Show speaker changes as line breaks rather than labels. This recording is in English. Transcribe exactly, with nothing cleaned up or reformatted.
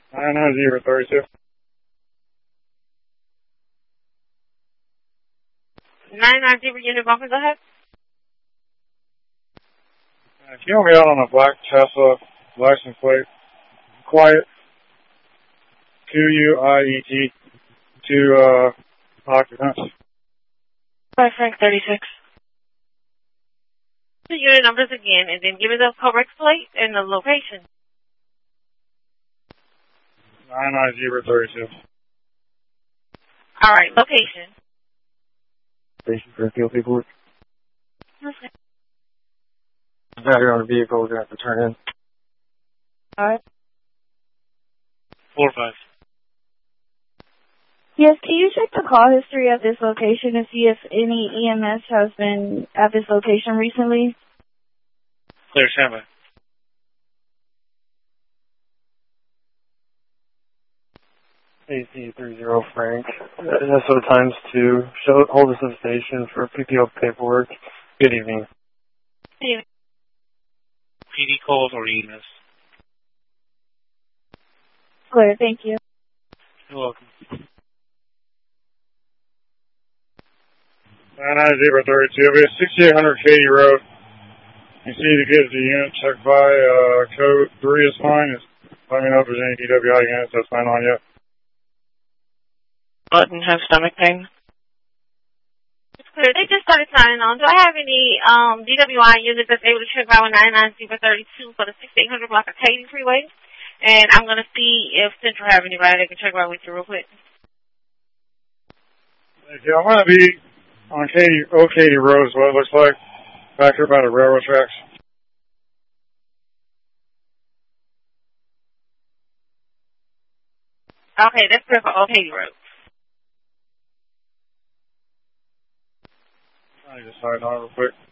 nine nine zero thirty-two.
nine nine zero unit bumper, go ahead.
Uh, can you help me out on a black Tesla license plate? Quiet. Q U I E T. Two uh, occupants.
By Frank thirty-six. The unit numbers again, and then give me the correct plate and the location.
nine nine zero thirty-two.
All right, location.
Station for appeal paperwork.
Okay.
Battery on the vehicle, we're going to have to turn in.
All right.
four five.
Yes, can you check the call history at this location and see if any E M S has been at this location recently?
Clear, standby. A C thirty Frank. S O times two. Show, hold us at the station for P P O paperwork. Good evening.
Good evening.
P D calls or E M S?
Clear, thank you.
You're welcome. nine nine zero thirty-two. We have sixty-eight hundred Katy Road. You see to get the unit checked by uh, code three is fine. Just let me know if there's any D W I units that's not on yet.
Button have stomach pain. It's clear. They just started signing on. Do I have any um, D W I unit that's able to check by nine nine zero thirty-two for the sixty-eight hundred block of Katy Freeway? And I'm going to see if Central have anybody that can check by with you real quick.
Thank you. I'm going to be on Katy, Old Katy Road is what it looks like. Back here by the railroad tracks.
Okay, that's clear for Old Katy Road.
I just signed on real quick.